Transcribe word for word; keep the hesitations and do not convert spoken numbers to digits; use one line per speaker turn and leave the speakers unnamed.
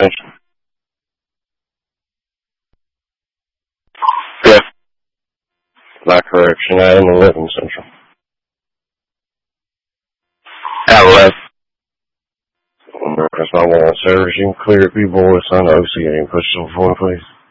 Central. Yeah. My correction, I am eleven Central. At eleven. Request my wall service. You can clear it, B boys, sign the O C A and push it on the phone, please.